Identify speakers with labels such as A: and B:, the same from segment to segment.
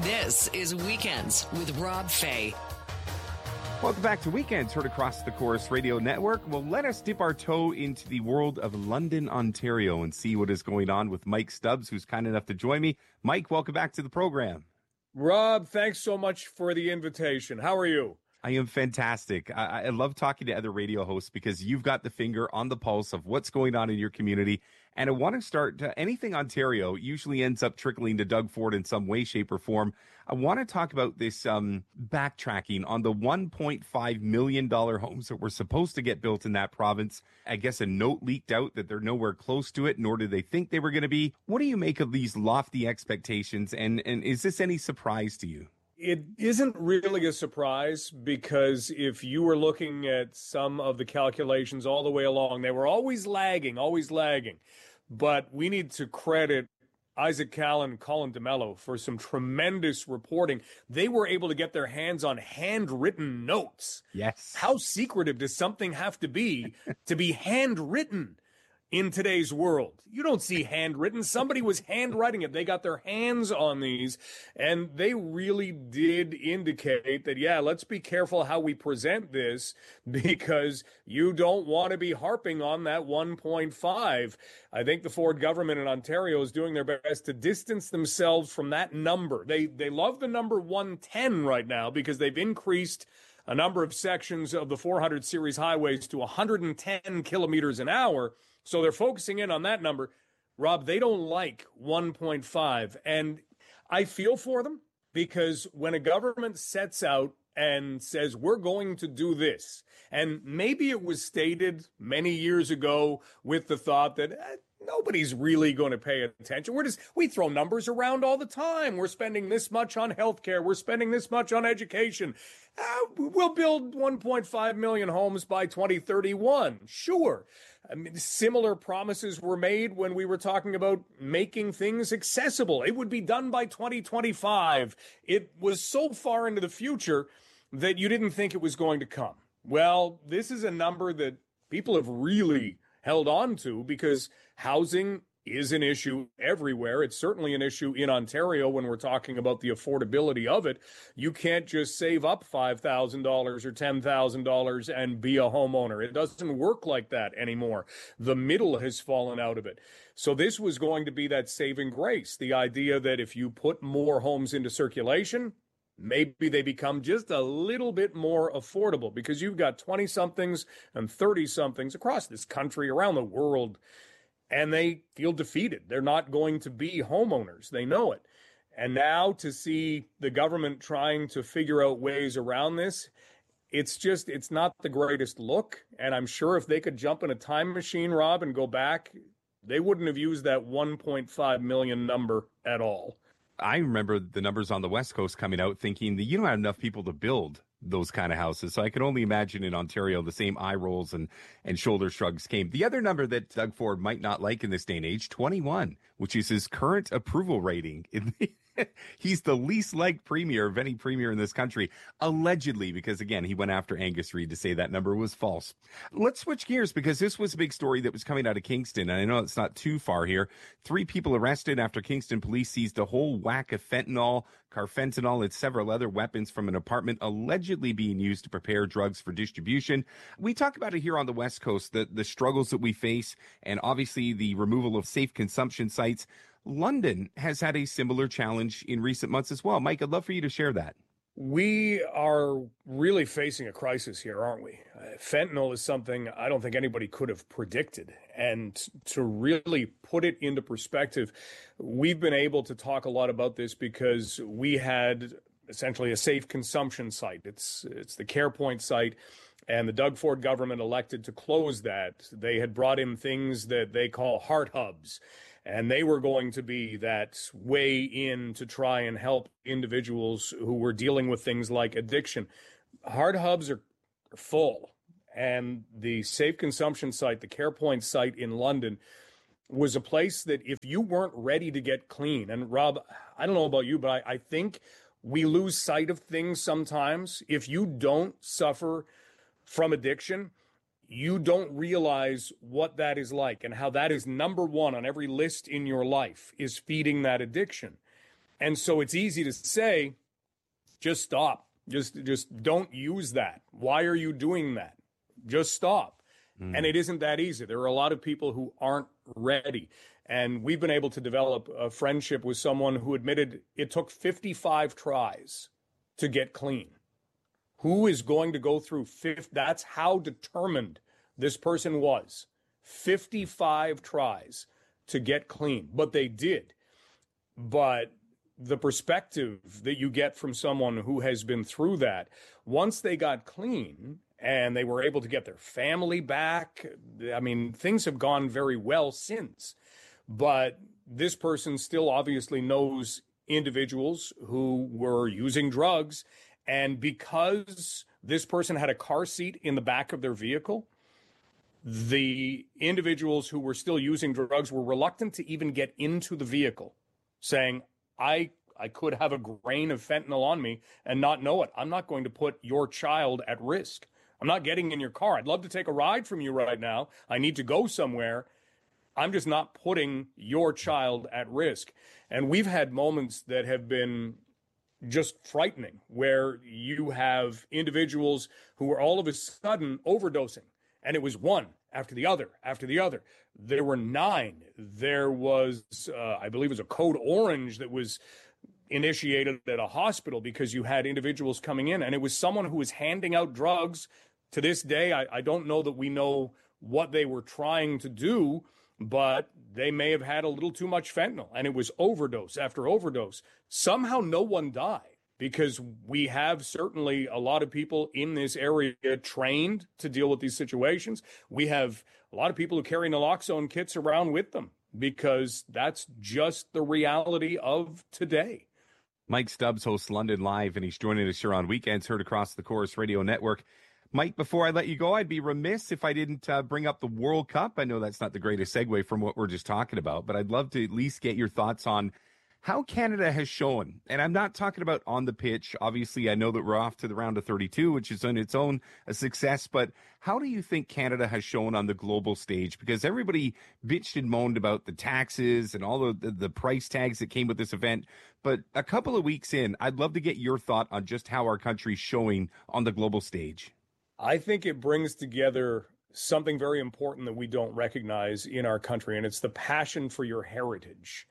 A: This is Weekends with Rob Fay.
B: Welcome back to Weekends, heard across the Chorus Radio Network. Well, let us dip our toe into the world of London, Ontario, and see what is going on with Mike Stubbs, who's kind enough to join me. Mike, welcome back to the program.
C: Rob, thanks so much for the invitation. How are you?
B: I am fantastic. I love talking to other radio hosts because you've got the finger on the pulse of what's going on in your community. And I want to start anything Ontario usually ends up trickling to Doug Ford in some way, shape, or form. I want to talk about this backtracking on the $1.5 million homes that were supposed to get built in that province. I guess a note leaked out that they're nowhere close to it, nor did they think they were going to be. What do you make of these lofty expectations? And is this any surprise to you?
C: It isn't really a surprise because if you were looking at some of the calculations all the way along, they were always lagging. But we need to credit Isaac Callan and Colin DeMello for some tremendous reporting. They were able to get their hands on handwritten notes.
B: Yes.
C: How secretive does something have to be handwritten? In today's world, you don't see handwritten. Somebody was handwriting it. They got their hands on these, and they really did indicate that, yeah, let's be careful how we present this because you don't want to be harping on that 1.5. I think the Ford government in Ontario is doing their best to distance themselves from that number. They love the number 110 right now because they've increased a number of sections of the 400 series highways to 110 kilometers an hour. So they're focusing in on that number. Rob, they don't like 1.5. And I feel for them because when a government sets out and says, we're going to do this, and maybe it was stated many years ago with the thought that nobody's really going to pay attention. We throw numbers around all the time. We're spending this much on healthcare. We're spending this much on education. We'll build 1.5 million homes by 2031. Sure. I mean, similar promises were made when we were talking about making things accessible. It would be done by 2025. It was so far into the future that you didn't think it was going to come. Well, this is a number that people have really held on to because housing is an issue everywhere. It's certainly an issue in Ontario when we're talking about the affordability of it. You can't just save up $5,000 or $10,000 and be a homeowner. It doesn't work like that anymore. The middle has fallen out of it. So this was going to be that saving grace, the idea that if you put more homes into circulation, maybe they become just a little bit more affordable because you've got 20-somethings and 30-somethings across this country, around the world, and they feel defeated. They're not going to be homeowners. They know it. And now to see the government trying to figure out ways around this, it's not the greatest look. And I'm sure if they could jump in a time machine, Rob, and go back, they wouldn't have used that 1.5 million number at all.
B: I remember the numbers on the West Coast coming out thinking that you don't have enough people to build those kind of houses. So I can only imagine in Ontario, the same eye rolls and shoulder shrugs came. The other number that Doug Ford might not like in this day and age, 21, which is his current approval rating. He's the least liked premier of any premier in this country, allegedly, because, again, he went after Angus Reid to say that number was false. Let's switch gears because this was a big story that was coming out of Kingston. And I know it's not too far here. 3 people arrested after Kingston police seized a whole whack of fentanyl, carfentanil, and several other weapons from an apartment allegedly being used to prepare drugs for distribution. We talk about it here on the West Coast, the struggles that we face, and obviously the removal of safe consumption sites. London has had a similar challenge in recent months as well. Mike, I'd love for you to share that.
C: We are really facing a crisis here, aren't we? Fentanyl is something I don't think anybody could have predicted. And to really put it into perspective, we've been able to talk a lot about this because we had essentially a safe consumption site. It's the CarePoint site. And the Doug Ford government elected to close that. They had brought in things that they call heart hubs. And they were going to be that way in to try and help individuals who were dealing with things like addiction. Heart hubs are full. And the safe consumption site, the CarePoint site in London, was a place that if you weren't ready to get clean, and Rob, I don't know about you, but I think we lose sight of things sometimes. If you don't suffer from addiction, you don't realize what that is like and how that is number one on every list in your life is feeding that addiction. And so it's easy to say, just stop. Just don't use that. Why are you doing that? Just stop. And it isn't that easy. There are a lot of people who aren't ready. And we've been able to develop a friendship with someone who admitted it took 55 tries to get clean. Who is going to go through 50? That's how determined this person was. 55 tries to get clean, but they did. But the perspective that you get from someone who has been through that, once they got clean and they were able to get their family back, I mean, things have gone very well since. But this person still obviously knows individuals who were using drugs. And because this person had a car seat in the back of their vehicle, the individuals who were still using drugs were reluctant to even get into the vehicle, saying, I could have a grain of fentanyl on me and not know it. I'm not going to put your child at risk. I'm not getting in your car. I'd love to take a ride from you right now. I need to go somewhere. I'm just not putting your child at risk. And we've had moments that have been just frightening, where you have individuals who are all of a sudden overdosing. And it was one after the other, after the other. There were 9. There was, I believe it was a code orange that was initiated at a hospital because you had individuals coming in. And it was someone who was handing out drugs. To this day, I don't know that we know what they were trying to do, but they may have had a little too much fentanyl. And it was overdose after overdose. Somehow no one died, because we have certainly a lot of people in this area trained to deal with these situations. We have a lot of people who carry naloxone kits around with them, because that's just the reality of today.
B: Mike Stubbs hosts London Live, and he's joining us here on Weekends, heard across the Corus Radio Network. Mike, before I let you go, I'd be remiss if I didn't bring up the World Cup. I know that's not the greatest segue from what we're just talking about, but I'd love to at least get your thoughts on how Canada has shown. And I'm not talking about on the pitch. Obviously, I know that we're off to the round of 32, which is on its own a success. But how do you think Canada has shown on the global stage? Because everybody bitched and moaned about the taxes and all of the price tags that came with this event. But a couple of weeks in, I'd love to get your thought on just how our country's showing on the global stage.
C: I think it brings together something very important that we don't recognize in our country, and it's the passion for your heritage.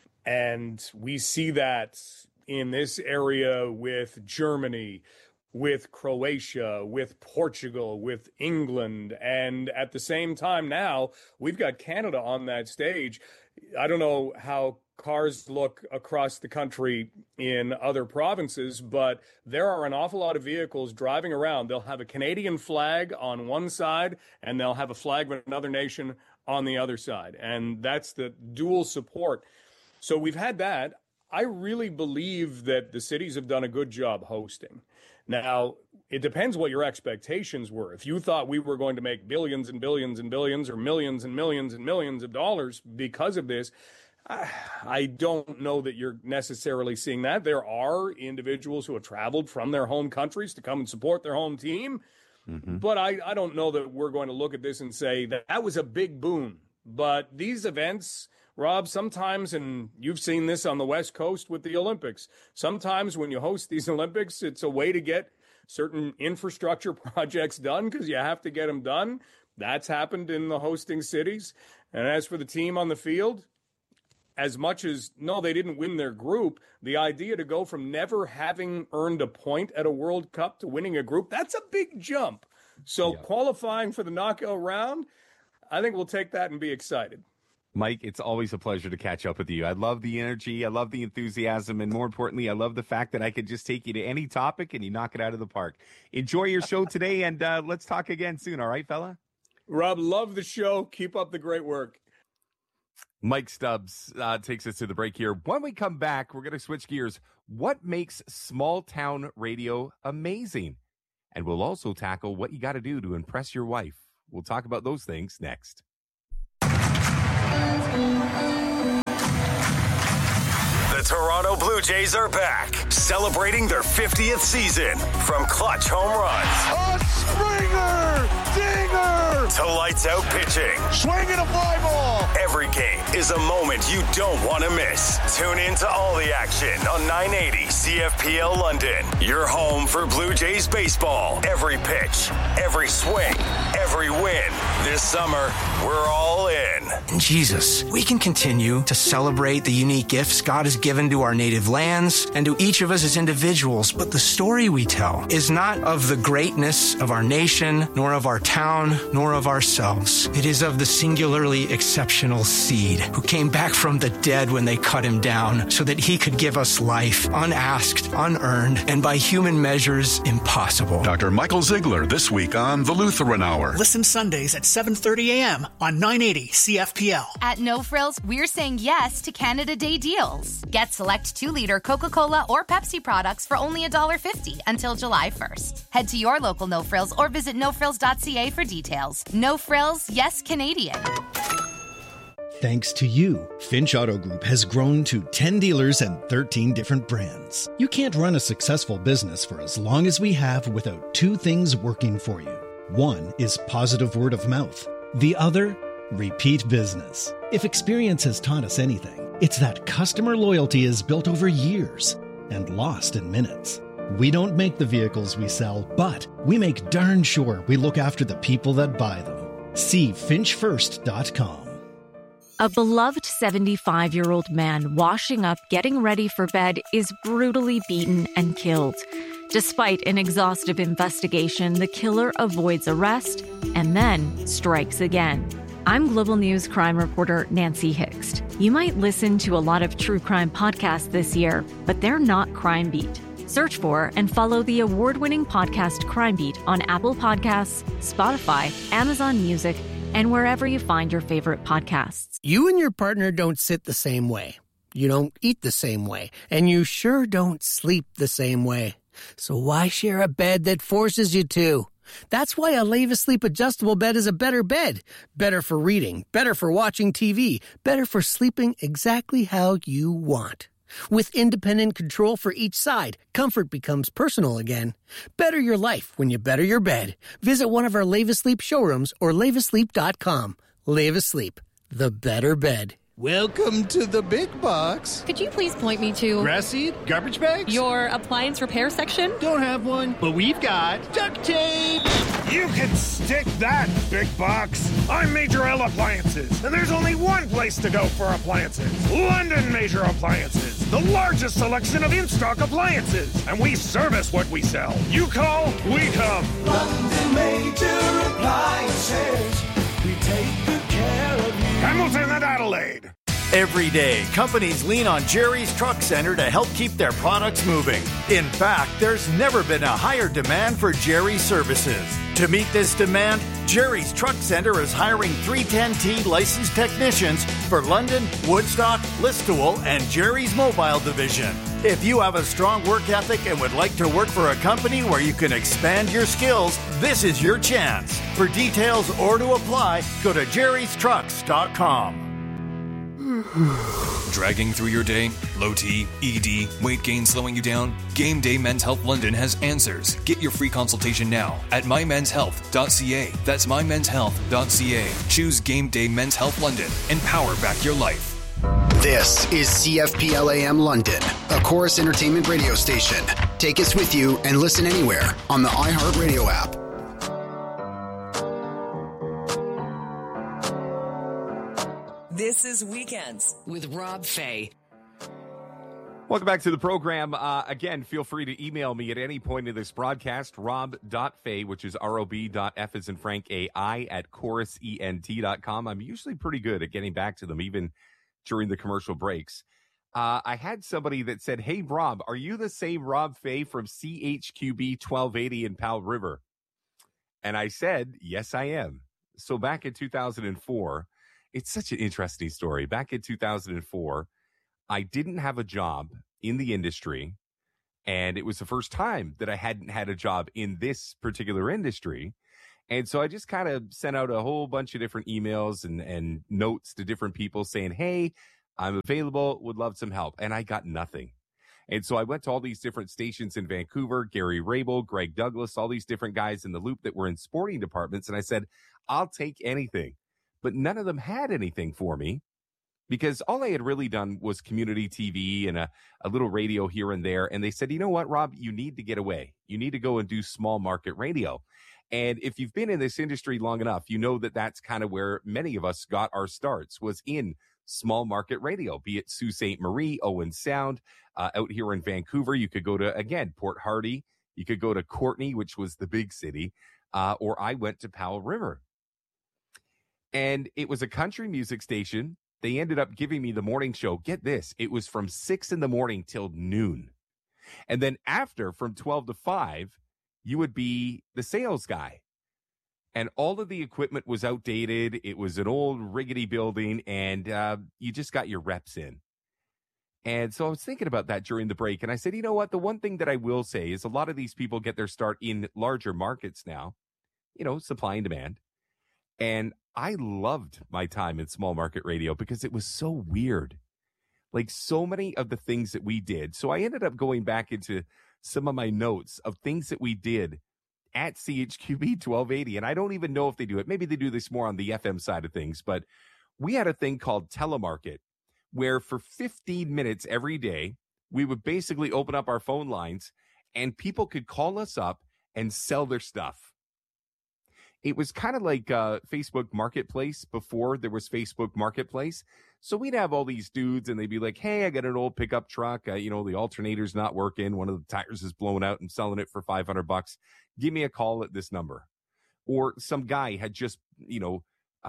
C: And we see that in this area with Germany, with Croatia, with Portugal, with England. And at the same time now, we've got Canada on that stage. I don't know how cars look across the country in other provinces, but there are an awful lot of vehicles driving around. They'll have a Canadian flag on one side, and they'll have a flag of another nation on the other side. And that's the dual support. So we've had that. I really believe that the cities have done a good job hosting. Now, it depends what your expectations were. If you thought we were going to make billions and billions and billions, or millions and millions and millions of dollars because of this, I don't know that you're necessarily seeing that. There are individuals who have traveled from their home countries to come and support their home team. But I don't know that we're going to look at this and say that was a big boon. But these events, Rob, sometimes, and you've seen this on the West Coast with the Olympics, sometimes when you host these Olympics, it's a way to get certain infrastructure projects done because you have to get them done. That's happened in the hosting cities. And as for the team on the field, as much as, no, they didn't win their group, the idea to go from never having earned a point at a World Cup to winning a group, that's a big jump. So qualifying for the knockout round, I think we'll take that and be excited.
B: Mike, it's always a pleasure to catch up with you. I love the energy. I love the enthusiasm. And more importantly, I love the fact that I could just take you to any topic and you knock it out of the park. Enjoy your show today, and let's talk again soon. All right, fella?
C: Rob, love the show. Keep up the great work.
B: Mike Stubbs takes us to the break here. When we come back, we're going to switch gears. What makes small town radio amazing? And we'll also tackle what you got to do to impress your wife. We'll talk about those things next.
D: The Toronto Blue Jays are back, celebrating their 50th season from clutch home runs.
E: A Springer! Dinger!
D: to lights out pitching.
E: Swing and a fly ball.
D: Every game is a moment you don't want to miss. Tune in to all the action on 980 CFPL London. Your home for Blue Jays baseball. Every pitch, every swing, every win. This summer, we're all in.
F: Jesus, we can continue to celebrate the unique gifts God has given to our native lands and to each of us as individuals, but the story we tell is not of the greatness of our nation, nor of our town, nor of ourselves. It is of the singularly exceptional seed who came back from the dead when they cut him down so that he could give us life, unasked, unearned, and by human measures, impossible.
E: Dr. Michael Ziegler this week on The Lutheran Hour.
G: Listen Sundays at 7:30 a.m. on 980 CFPL.
H: At No Frills, we're saying yes to Canada Day deals. Get select 2-liter Coca-Cola or Pepsi products for only $1.50 until July 1st. Head to your local No Frills or visit nofrills.ca for details. No Frills, yes Canadian.
I: Thanks to you, Finch Auto Group has grown to 10 dealers and 13 different brands. You can't run a successful business for as long as we have without two things working for you. One is positive word of mouth. The other, repeat business. If experience has taught us anything, it's that customer loyalty is built over years and lost in minutes. We don't make the vehicles we sell, but we make darn sure we look after the people that buy them. See finchfirst.com.
J: A beloved 75-year-old man washing up, getting ready for bed is brutally beaten and killed. Despite an exhaustive investigation, the killer avoids arrest and then strikes again. I'm Global News crime reporter Nancy Hixt. You might listen to a lot of true crime podcasts this year, but they're not Crime Beat. Search for and follow the award-winning podcast Crime Beat on Apple Podcasts, Spotify, Amazon Music, and wherever you find your favorite podcasts.
K: You and your partner don't sit the same way. You don't eat the same way. And you sure don't sleep the same way. So why share a bed that forces you to? That's why a Leva Sleep adjustable bed is a better bed. Better for reading, better for watching TV, better for sleeping exactly how you want. With independent control for each side, comfort becomes personal again. Better your life when you better your bed. Visit one of our Leva Sleep showrooms or levasleep.com. Leva Sleep, the better bed.
L: Welcome to the big box.
M: Could you please point me to...
L: Grass seed? Garbage bags?
M: Your appliance repair section?
L: Don't have one, but we've got duct tape.
N: You can stick that, big box. I'm Major L Appliances, and there's only one place to go for appliances. London Major Appliances, the largest selection of in-stock appliances. And we service what we sell. You call, we come.
O: London Major Appliances, we take good care of you.
N: Hamilton and Adelaide.
P: Every day, companies lean on Jerry's Truck Center to help keep their products moving. In fact, there's never been a higher demand for Jerry's services. To meet this demand, Jerry's Truck Center is hiring 310T licensed technicians for London, Woodstock, Listowel, and Jerry's Mobile Division. If you have a strong work ethic and would like to work for a company where you can expand your skills, this is your chance. For details or to apply, go to jerrystrucks.com.
Q: Dragging through your day? Low T, ED, weight gain slowing you down? Game Day Men's Health London has answers. Get your free consultation now at mymenshealth.ca. That's mymenshealth.ca. Choose Game Day Men's Health London and power back your life.
R: This is CFPL AM London, a Chorus Entertainment radio station. Take us with you and listen anywhere on the iHeartRadio app.
A: This is Weekends with Rob Fay.
B: Welcome back to the program. Again, feel free to email me at any point in this broadcast, rob.fay, which is rob.f as in Frank AI at chorusent.com. I'm usually pretty good at getting back to them, even during the commercial breaks. I had somebody that said, hey, Rob, are you the same Rob Fay from CHQB 1280 in Powell River? And I said, yes, I am. So back in 2004, it's such an interesting story. Back in 2004, I didn't have a job in the industry, and it was the first time that I hadn't had a job in this particular industry. And so I just kind of sent out a whole bunch of different emails and notes to different people saying, hey, I'm available, would love some help. And I got nothing. And so I went to all these different stations in Vancouver, Gary Rabel, Greg Douglas, all these different guys in the Loop that were in sporting departments. And I said, I'll take anything. But none of them had anything for me because all I had really done was community TV and a little radio here and there. And they said, you know what, Rob, you need to get away. You need to go and do small market radio. And if you've been in this industry long enough, you know that that's kind of where many of us got our starts, was in small market radio, be it Sault Ste. Marie, Owen Sound, out here in Vancouver. You could go to, again, Port Hardy. You could go to Courtenay, which was the big city, or I went to Powell River. And it was a country music station. They ended up giving me the morning show. Get this. It was from 6 in the morning till noon. And then after, from 12 to 5, you would be the sales guy. And all of the equipment was outdated. It was an old rickety building, and you just got your reps in. And so I was thinking about that during the break, and I said, you know what? The one thing that I will say is a lot of these people get their start in larger markets now, you know, supply and demand. And I loved my time in small market radio because it was so weird. Like so many of the things that we did. So I ended up going back into some of my notes of things that we did at CHQB 1280. And I don't even know if they do it. Maybe they do this more on the FM side of things. But we had a thing called telemarket where for 15 minutes every day, we would basically open up our phone lines and people could call us up and sell their stuff. It was kind of like Facebook Marketplace before there was Facebook Marketplace. So we'd have all these dudes and they'd be like, hey, I got an old pickup truck. You know, the alternator's not working. One of the tires is blown out and selling it for $500. Give me a call at this number. Or some guy had just, you know,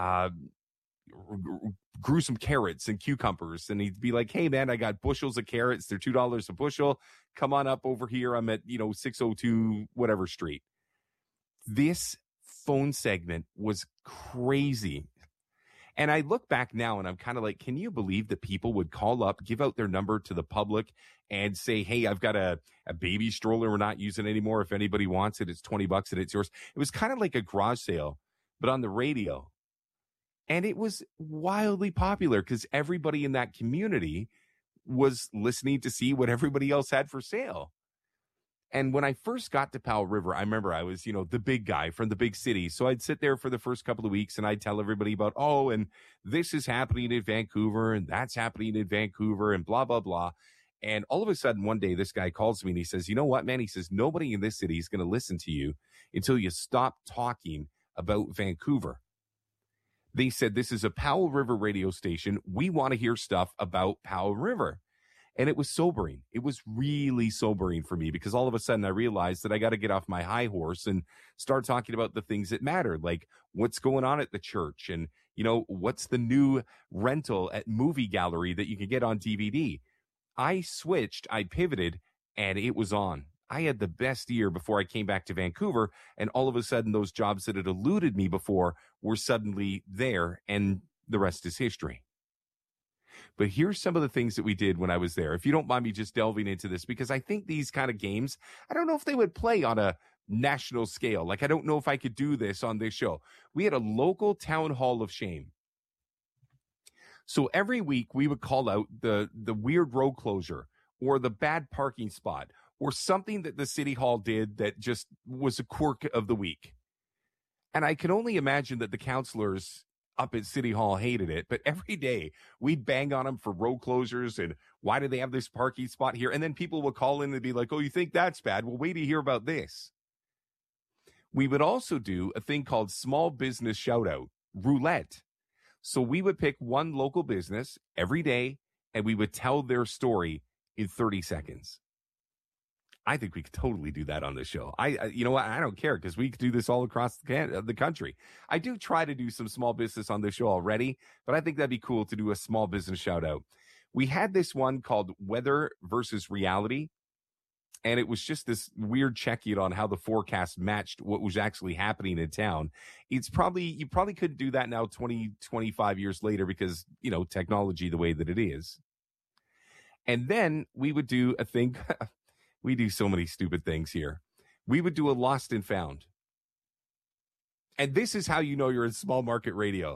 B: grew some carrots and cucumbers. And he'd be like, hey, man, I got bushels of carrots. They're $2 a bushel. Come on up over here. I'm at, 602 whatever street. This phone segment was crazy. And I look back now and I'm kind of like, can you believe that people would call up, give out their number to the public and say, hey, I've got a baby stroller we're not using anymore. If anybody wants it, it's $20 and it's yours. It was kind of like a garage sale, but on the radio. And it was wildly popular because everybody in that community was listening to see what everybody else had for sale. And when I first got to Powell River, I remember I was, the big guy from the big city. So I'd sit there for the first couple of weeks and I'd tell everybody about, oh, and this is happening in Vancouver and that's happening in Vancouver and blah, blah, blah. And all of a sudden, one day, this guy calls me and he says, you know what, man? He says, nobody in this city is going to listen to you until you stop talking about Vancouver. They said, this is a Powell River radio station. We want to hear stuff about Powell River. And it was sobering. It was really sobering for me because all of a sudden I realized that I got to get off my high horse and start talking about the things that matter, like what's going on at the church and, what's the new rental at Movie Gallery that you can get on DVD. I switched, I pivoted, and it was on. I had the best year before I came back to Vancouver, and all of a sudden those jobs that had eluded me before were suddenly there, and the rest is history. But here's some of the things that we did when I was there. If you don't mind me just delving into this, because I think these kind of games, I don't know if they would play on a national scale. Like, I don't know if I could do this on this show. We had a local town hall of shame. So every week we would call out the weird road closure or the bad parking spot or something that the city hall did that just was a quirk of the week. And I can only imagine that the councilors up at City Hall hated it, but every day we'd bang on them for road closures and why do they have this parking spot here? And then people would call in and be like, oh, you think that's bad? Well, wait to hear about this. We would also do a thing called small business shout out, roulette. So we would pick one local business every day and we would tell their story in 30 seconds. I think we could totally do that on this show. You know what? I don't care because we could do this all across the country. I do try to do some small business on this show already, but I think that'd be cool to do a small business shout out. We had this one called Weather versus Reality, and it was just this weird check-in on how the forecast matched what was actually happening in town. You probably couldn't do that now 20, 25 years later because, technology the way that it is. And then we would do a thing... We do so many stupid things here. We would do a lost and found. And this is how you know you're in small market radio.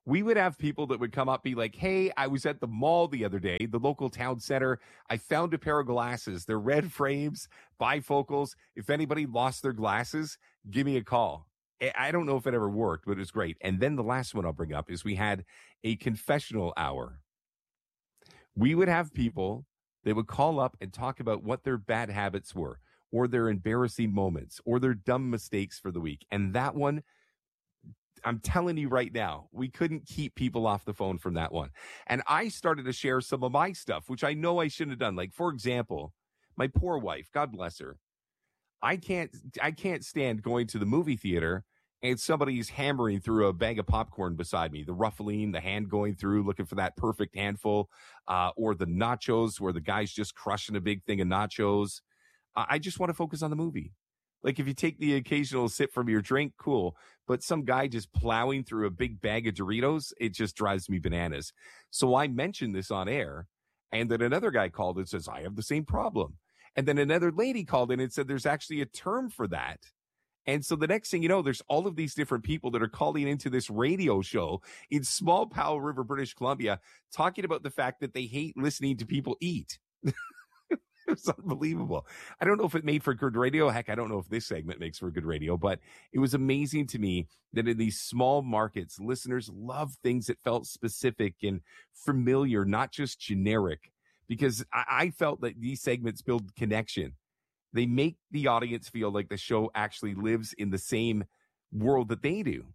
B: We would have people that would come up, be like, hey, I was at the mall the other day, the local town center. I found a pair of glasses. They're red frames, bifocals. If anybody lost their glasses, give me a call. I don't know if it ever worked, but it was great. And then the last one I'll bring up is we had a confessional hour. We would have people, they would call up and talk about what their bad habits were, or their embarrassing moments, or their dumb mistakes for the week. And that one, I'm telling you right now, we couldn't keep people off the phone from that one. And I started to share some of my stuff, which I know I shouldn't have done. Like, for example, my poor wife, God bless her. I can't stand going to the movie theater and somebody's hammering through a bag of popcorn beside me, the ruffling, the hand going through, looking for that perfect handful, or the nachos where the guy's just crushing a big thing of nachos. I just want to focus on the movie. Like, if you take the occasional sip from your drink, cool. But some guy just plowing through a big bag of Doritos, it just drives me bananas. So I mentioned this on air, and then another guy called and says, I have the same problem. And then another lady called in and said, there's actually a term for that. And so the next thing you know, there's all of these different people that are calling into this radio show in small Powell River, British Columbia, talking about the fact that they hate listening to people eat. It's unbelievable. I don't know if it made for good radio. Heck, I don't know if this segment makes for good radio, but it was amazing to me that in these small markets, listeners love things that felt specific and familiar, not just generic, because I felt that these segments build connection. They make the audience feel like the show actually lives in the same world that they do.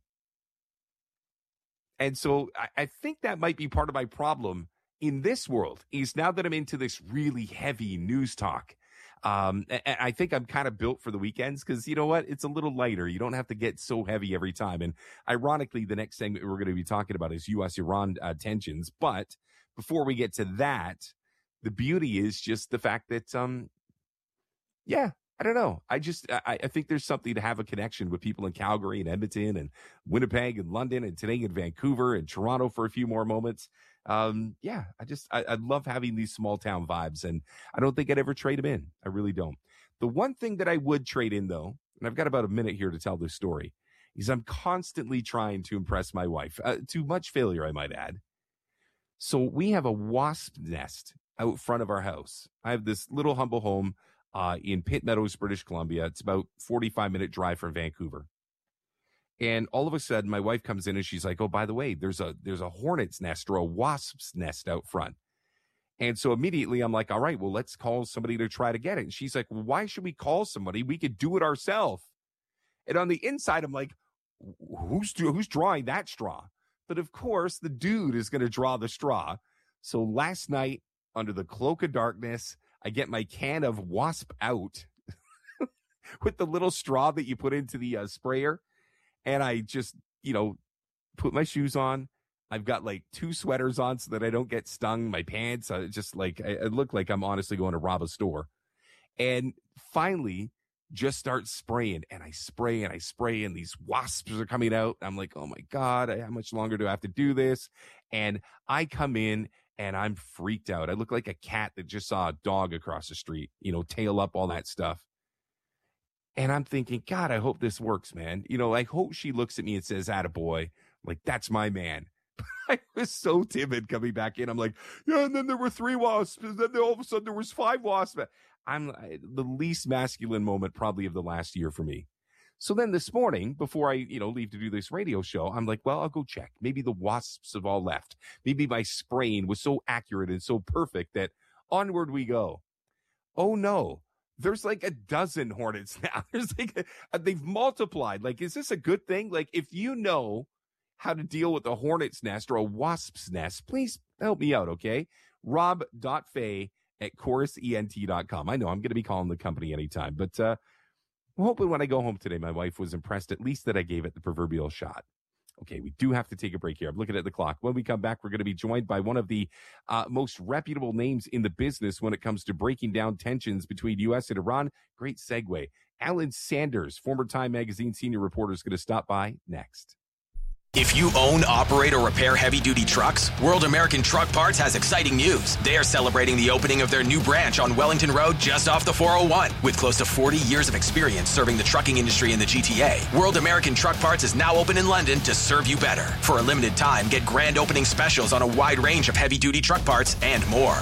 B: And so I think that might be part of my problem in this world, is now that I'm into this really heavy news talk. I think I'm kind of built for the weekends because, you know what? It's a little lighter. You don't have to get so heavy every time. And ironically, the next segment we're going to be talking about is U.S.-Iran tensions. But before we get to that, the beauty is just the fact that, I don't know. I think there's something to have a connection with people in Calgary and Edmonton and Winnipeg and London and today in Vancouver and Toronto for a few more moments. I love having these small town vibes, and I don't think I'd ever trade them in. I really don't. The one thing that I would trade in, though, and I've got about a minute here to tell this story, is I'm constantly trying to impress my wife, to much failure, I might add. So we have a wasp nest out front of our house. I have this little humble home in Pitt Meadows, British Columbia. It's about 45-minute drive from Vancouver. And all of a sudden, my wife comes in and she's like, oh, by the way, there's a hornet's nest or a wasp's nest out front. And so immediately I'm like, all right, well, let's call somebody to try to get it. And she's like, well, why should we call somebody? We could do it ourselves. And on the inside, I'm like, who's drawing that straw? But of course, the dude is going to draw the straw. So last night, under the cloak of darkness, I get my can of Wasp Out with the little straw that you put into the sprayer. And I just, put my shoes on. I've got like 2 sweaters on so that I don't get stung. My pants, I look like I'm honestly going to rob a store. And finally, just start spraying. And I spray and I spray, and these wasps are coming out. I'm like, oh my God, how much longer do I have to do this? And I come in and I'm freaked out. I look like a cat that just saw a dog across the street, tail up, all that stuff. And I'm thinking, God, I hope this works, man. I hope she looks at me and says, attaboy. I'm like, that's my man. I was so timid coming back in. I'm like, yeah, and then there were 3 wasps. And then all of a sudden there was 5 wasps. I'm the least masculine moment probably of the last year for me. So then this morning, before I, leave to do this radio show, I'm like, well, I'll go check. Maybe the wasps have all left. Maybe my spraying was so accurate and so perfect that onward we go. Oh no. There's like a dozen hornets now. There's like they've multiplied. Like, is this a good thing? Like, if you know how to deal with a hornet's nest or a wasp's nest, please help me out, okay? rob.fay@chorusent.com. I know I'm going to be calling the company anytime, but I'm hoping when I go home today, my wife was impressed at least that I gave it the proverbial shot. Okay, we do have to take a break here. I'm looking at the clock. When we come back, we're going to be joined by one of the most reputable names in the business when it comes to breaking down tensions between U.S. and Iran. Great segue. Alan Sanders, former Time Magazine senior reporter, is going to stop by next.
S: If you own, operate, or repair heavy-duty trucks, World American Truck Parts has exciting news. They are celebrating the opening of their new branch on Wellington Road just off the 401. With close to 40 years of experience serving the trucking industry in the GTA, World American Truck Parts is now open in London to serve you better. For a limited time, get grand opening specials on a wide range of heavy-duty truck parts and more.